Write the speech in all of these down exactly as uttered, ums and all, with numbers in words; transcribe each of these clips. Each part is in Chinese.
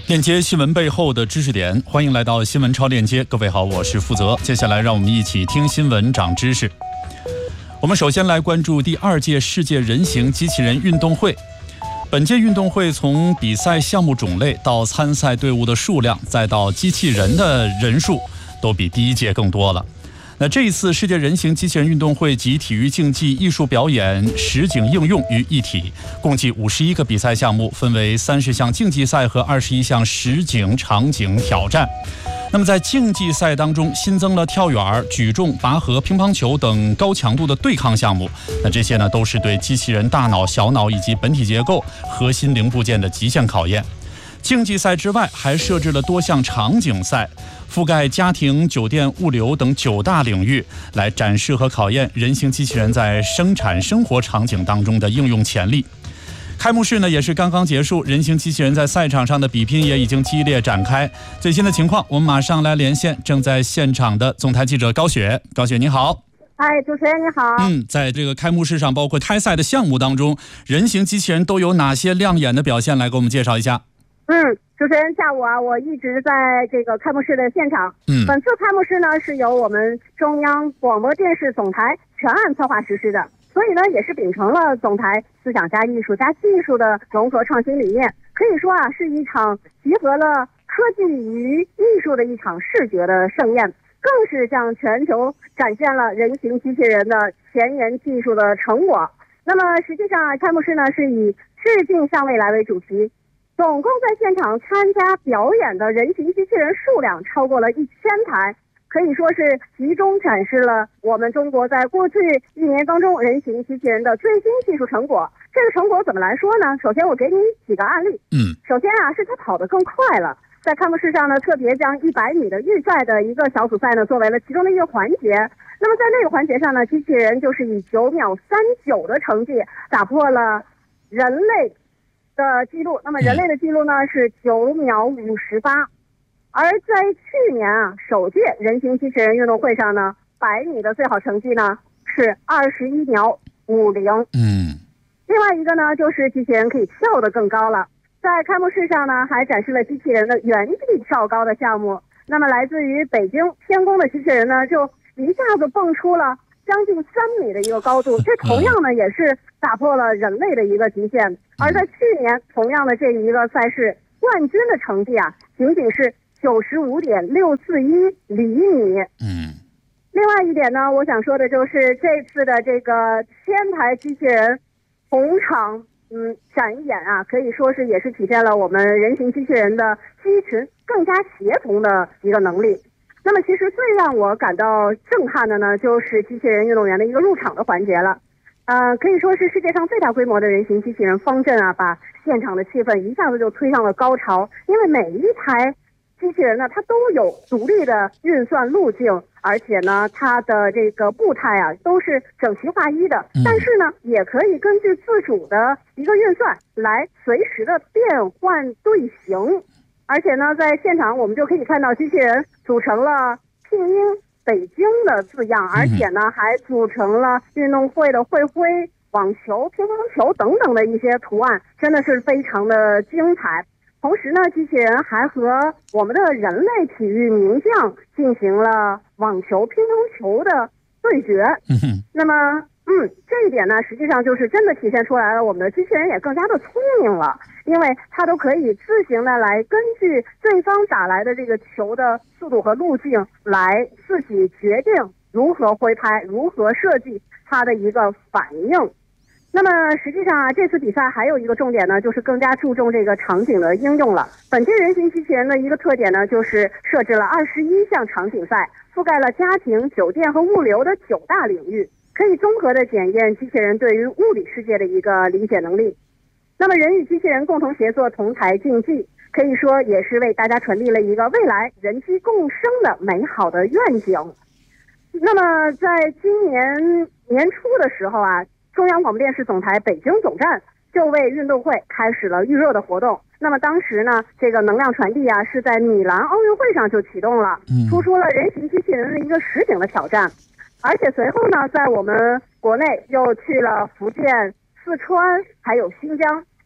链接新闻背后的知识点，欢迎来到新闻超链接。各位好，我是负责。接下来让我们一起听新闻长知识。我们首先来关注第二届世界人形机器人运动会。本届运动会从比赛项目种类到参赛队伍的数量，再到机器人的人数，都比第一届更多了。那这一次世界人形机器人运动会集体育竞技、艺术表演、实景应用于一体，共计五十一个比赛项目，分为三十项竞技赛和二十一项实景场景挑战。那么在竞技赛当中，新增了跳远、举重、拔河、乒乓球等高强度的对抗项目。那这些呢，都是对机器人大脑、小脑以及本体结构、核心零部件的极限考验。竞技赛之外，还设置了多项场景赛，覆盖家庭、酒店、物流等九大领域，来展示和考验人形机器人在生产生活场景当中的应用潜力。开幕式呢也是刚刚结束，人形机器人在赛场上的比拼也已经激烈展开。最新的情况，我们马上来连线正在现场的总台记者高雪。高雪你好。 哎，主持人你好。 嗯，在这个开幕式上，包括开赛的项目当中，人形机器人都有哪些亮眼的表现？来给我们介绍一下。 嗯，主持人下午啊，我一直在这个开幕式的现场。 嗯， 本次开幕式呢是由我们中央广播电视总台全案策划实施的，所以呢也是秉承了总台思想加艺术加技术的融合创新理念，可以说啊是一场集合了科技与艺术的一场视觉的盛宴，更是向全球展现了人形机器人的前沿技术的成果。那么实际上啊，开幕式呢是以致敬向未来为主题。总共在现场参加表演的人形机器人数量超过了一千台，可以说是集中展示了我们中国在过去一年当中人形机器人的最新技术成果。这个成果怎么来说呢？首先我给你几个案例。 嗯， 首先啊，是它跑得更快了。在开幕式上呢，特别将一百米的预赛的一个小组赛呢，作为了其中的一个环节。那么在那个环节上呢，机器人就是以九秒三九的成绩打破了人类的记录，那么人类的记录呢是九秒五十八，而在去年啊首届人形机器人运动会上呢，百米的最好成绩呢是二十一秒五零。 嗯， 另外一个呢就是机器人可以跳得更高了，在开幕式上呢还展示了机器人的原地跳高的项目。那么来自于北京天宫的机器人呢，就一下子蹦出了将近三米的一个高度，这同样呢也是打破了人类的一个极限。而在去年同样的这一个赛事，冠军的成绩啊仅仅是九十五点六四一厘米。 嗯， 另外一点呢，我想说的就是这次的这个千台机器人同场嗯展演啊，可以说是也是体现了我们人形机器人的机群更加协同的一个能力。那么其实最让我感到震撼的呢，就是机器人运动员的一个入场的环节了。呃，可以说是世界上最大规模的人形机器人方阵啊，把现场的气氛一下子就推上了高潮。因为每一台机器人呢，它都有独立的运算路径，而且呢，它的这个步态啊都是整齐划一的。但是呢，也可以根据自主的一个运算来随时的变换队形。而且呢，在现场我们就可以看到机器人组成了拼音北京的字样，而且呢还组成了运动会的会徽、网球、乒乓球等等的一些图案，真的是非常的精彩。同时呢，机器人还和我们的人类体育名将进行了网球、乒乓球的对决。 嗯， 那么嗯，这一点呢，实际上就是真的体现出来了，我们的机器人也更加的聪明了，因为它都可以自行的来根据对方打来的这个球的速度和路径，来自己决定如何挥拍，如何设计它的一个反应。那么实际上啊，这次比赛还有一个重点呢，就是更加注重这个场景的应用了。本届人形机器人的一个特点呢，就是设置了二十一项场景赛，覆盖了家庭、酒店和物流的九大领域，可以综合的检验机器人对于物理世界的一个理解能力。那么人与机器人共同协作同台竞技，可以说也是为大家传递了一个未来人机共生的美好的愿景。那么在今年年初的时候啊，中央广播电视总台北京总站就为运动会开始了预热的活动。那么当时呢，这个能量传递啊是在米兰奥运会上就启动了，突出了人形机器人的一个实景的挑战。而且随后呢，在我们国内又去了福建、四川还有新疆，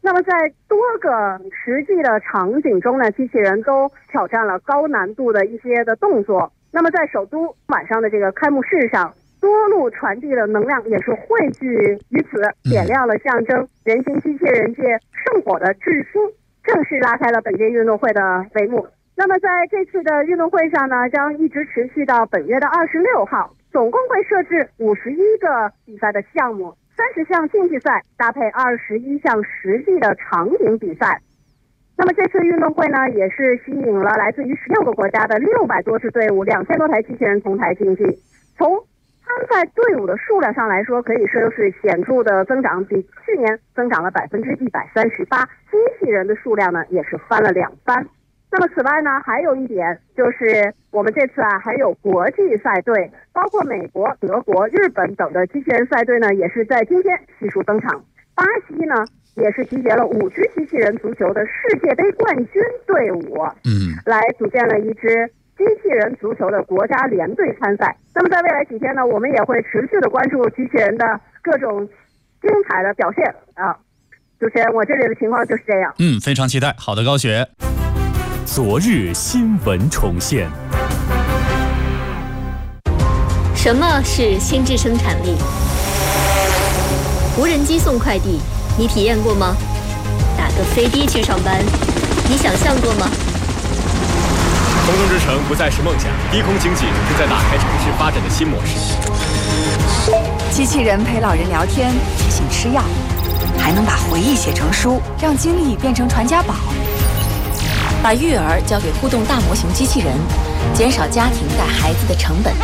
那么在多个实际的场景中呢，机器人都挑战了高难度的一些的动作。那么在首都晚上的这个开幕式上，多路传递的能量也是汇聚于此，点亮了象征人形机器人界圣火的智星，正式拉开了本届运动会的帷幕。那么在这次的运动会上呢，将一直持续到本月的二十六号，总共会设置五十一个比赛的项目。三十项竞技赛搭配二十一项实际的场景比赛。那么这次运动会呢，也是吸引了来自于十六个国家的六百多支队伍，两千多台机器人同台竞技。从参赛队伍的数量上来说，可以说是显著的增长，比去年增长了百分之一百三十八。机器人的数量呢，也是翻了两番。那么此外呢，还有一点就是我们这次啊还有国际赛队，包括美国、德国、日本等的机器人赛队呢，也是在今天悉数登场。巴西呢也是集结了五支机器人足球的世界杯冠军队伍， 嗯， 来组建了一支机器人足球的国家联队参赛。那么在未来几天呢，我们也会持续的关注机器人的各种精彩的表现啊。主持人，我这里的情况就是这样。 嗯，非常期待。好的，高雪。 昨日新闻重现。 什么是心智生产力？无人机送快递，你体验过吗？打个飞的去上班，你想象过吗？ 空中之城不再是梦想，低空经济正在打开城市发展的新模式。 机器人陪老人聊天，提醒吃药，还能把回忆写成书，让经历变成传家宝。把育儿交给互动大模型机器人，减少家庭带孩子的成本。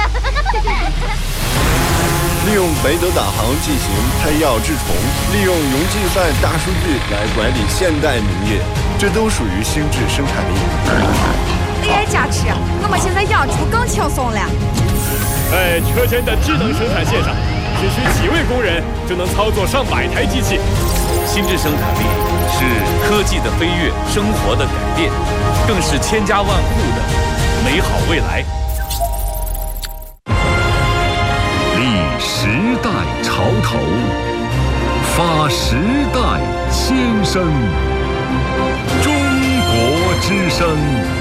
利用北斗导航进行拍药治虫，利用云计算大数据来管理现代农业，这都属于心智生产力。 A I 加持，我们现在养猪更轻松了。 在车间的智能生产线上，只需几位工人就能操作上百台机器。 心智生产力是科技的飞跃，生活的改变，更是千家万户的美好未来。 立时代潮头，发时代先声。中国之声。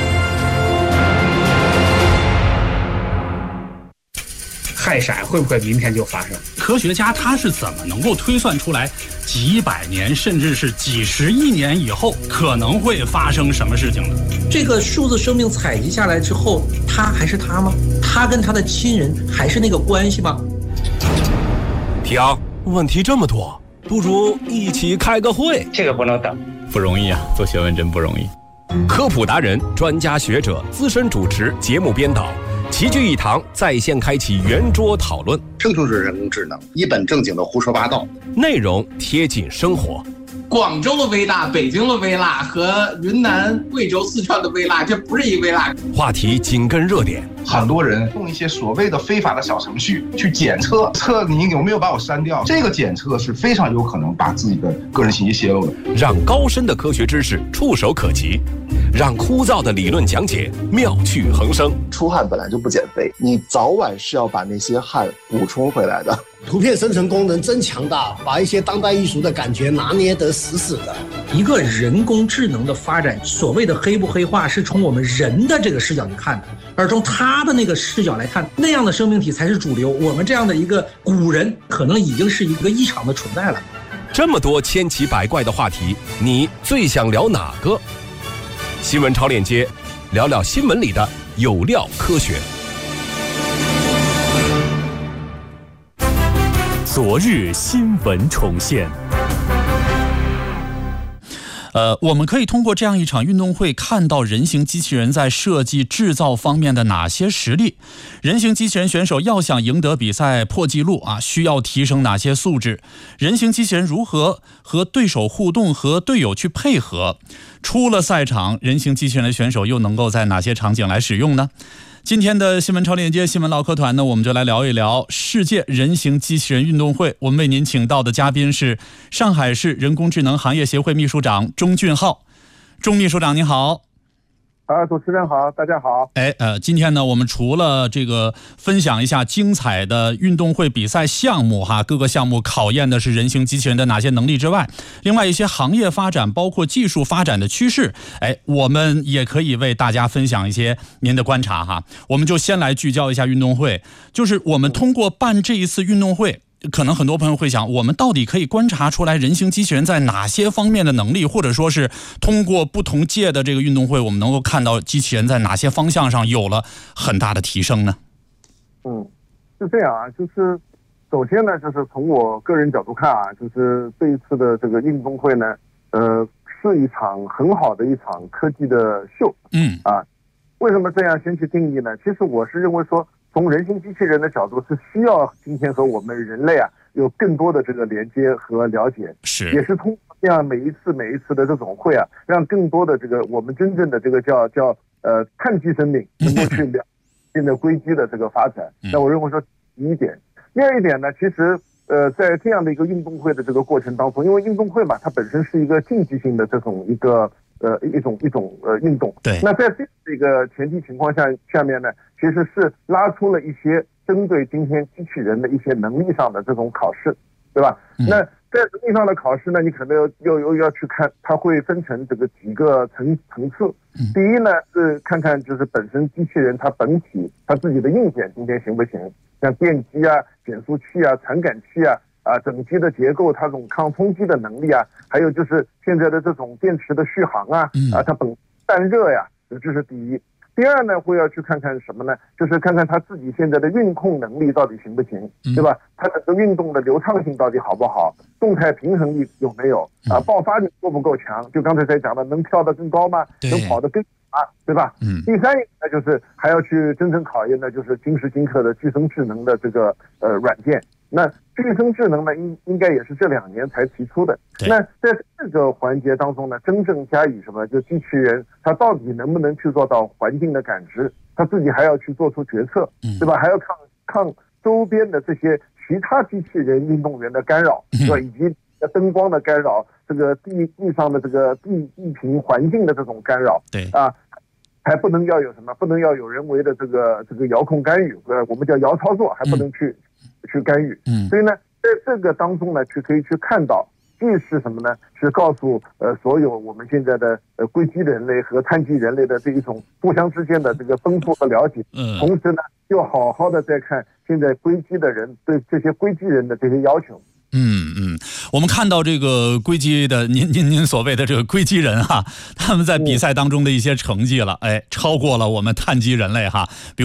氦闪会不会明天就发生？科学家他是怎么能够推算出来几百年甚至是几十亿年以后可能会发生什么事情呢？ 这个数字生命采集下来之后，他还是他吗？他跟他的亲人还是那个关系吗？ 提昂，问题这么多，不如一起开个会。 这个不能等， 不容易啊，做学问真不容易。科普达人、专家学者、资深主持、节目编导齐聚一堂，在线开启圆桌讨论。 生成式人工智能一本正经的胡说八道， 内容贴近生活。 广州的微辣、北京的微辣和云南、贵州、四川的微辣，这不是一微辣。 话题紧跟热点， 很多人用一些所谓的非法的小程序去检测，测你有没有把我删掉。这个检测是非常有可能把自己的个人信息泄露的。 让高深的科学知识触手可及，让枯燥的理论讲解妙趣横生。 出汗本来就不减肥，你早晚是要把那些汗补充回来的。 图片生成功能真强大，把一些当代艺术的感觉拿捏得死死的。 一个人工智能的发展，所谓的黑不黑化是从我们人的这个视角去看的，而从他的那个视角来看，那样的生命体才是主流。我们这样的一个古人，可能已经是一个异常的存在了。 这么多千奇百怪的话题，你最想聊哪个？新闻超链接，聊聊新闻里的有料科学。 昨日新闻重现。 呃，我们可以通过这样一场运动会看到人形机器人在设计制造方面的哪些实力。人形机器人选手要想赢得比赛破纪录啊，需要提升哪些素质？人形机器人如何和对手互动，和队友去配合？出了赛场，人形机器人的选手又能够在哪些场景来使用呢？今天的新闻超链接新闻唠嗑团呢，我们就来聊一聊世界人形机器人运动会。我们为您请到的嘉宾是上海市人工智能行业协会秘书长钟俊浩。钟秘书长您好。 啊，主持人好，大家好。 哎，呃，今天呢，我们除了这个分享一下精彩的运动会比赛项目哈，各个项目考验的是人形机器人的哪些能力之外，另外一些行业发展，包括技术发展的趋势，哎，我们也可以为大家分享一些您的观察哈。我们就先来聚焦一下运动会，就是我们通过办这一次运动会。可能很多朋友会想，我们到底可以观察出来人形机器人在哪些方面的能力，或者说是通过不同届的这个运动会，我们能够看到机器人在哪些方向上有了很大的提升呢？ 嗯，是这样啊，就是首先呢，就是从我个人角度看啊，就是这一次的这个运动会呢，呃，是一场很好的一场科技的秀。 嗯啊，为什么这样先去定义呢？其实我是认为说，从人形机器人的角度，是需要今天和我们人类啊有更多的这个连接和了解， 是也是通过这样每一次每一次的这种会啊，让更多的这个我们真正的这个叫叫呃碳基生命能够去了现在硅基的这个发展。那我认为说第一点，第二一点呢，其实呃在这样的一个运动会的这个过程当中，因为运动会嘛，它本身是一个竞技性的这种一个。呃，一种一种呃运动， 对。 那在这个前提情况下下面呢，其实是拉出了一些针对今天机器人的一些能力上的这种考试，对吧？嗯、那在能力上的考试呢，你可能又又要去看，它会分成这个几个层层次。嗯、第一呢是看看就是本身机器人它本体它自己的硬件今天行不行，像电机啊、减速器啊、传感器啊。啊，整机的结构，它这种抗冲击的能力啊，还有就是现在的这种电池的续航啊，啊，它本散热呀，这是第一。第二呢，会要去看看什么呢？就是看看它自己现在的运控能力到底行不行，对吧？它整个运动的流畅性到底好不好？动态平衡力有没有？啊，爆发力够不够强？就刚才在讲的，能跳得更高吗？能跑得更啊，对吧？嗯。第三一个呢，就是还要去真正考验的，就是今时今刻的具身智能的这个呃软件。那具身智能呢，应应该也是这两年才提出的。那在这个环节当中呢，真正加以什么？就机器人它到底能不能去做到环境的感知？它自己还要去做出决策，对吧？还要抗抗周边的这些其他机器人运动员的干扰，对吧？以及灯光的干扰，这个地地上的这个地地平环境的这种干扰， 对啊。还不能要有什么？不能要有人为的这个这个遥控干预，呃，我们叫遥操作，还不能去、嗯、去干预。嗯，所以呢，在这个当中呢，去可以去看到，既是什么呢？是告诉呃所有我们现在的呃硅基人类和碳基人类的这一种互相之间的这个丰富和了解。嗯，同时呢，又好好的在看现在硅基的人对这些硅基人的这些要求。 嗯嗯，我们看到这个硅基的您您您所谓的这个硅基人哈，他们在比赛当中的一些成绩了，哎，超过了我们碳基人类哈，比如。